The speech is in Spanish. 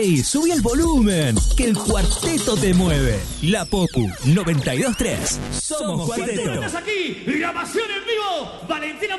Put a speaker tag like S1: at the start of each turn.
S1: ¡Ey! ¡Subí el volumen! Que el cuarteto te mueve. La Popu 92.3. Somos Cuarteto.
S2: ¡Estás aquí! ¡Grabación en vivo! ¡Valentina!